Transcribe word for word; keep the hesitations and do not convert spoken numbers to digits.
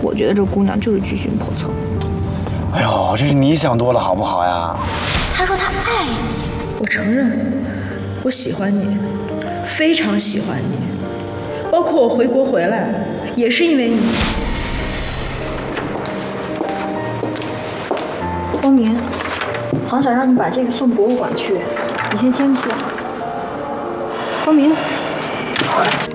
我觉得这姑娘就是居心叵测。 哎呦，这是你想多了好不好呀？ 她说她爱你， 我承认，我喜欢你，非常喜欢你，包括我回国回来，也是因为你。 光明，行长让你把这个送博物馆去，你先签字。光明。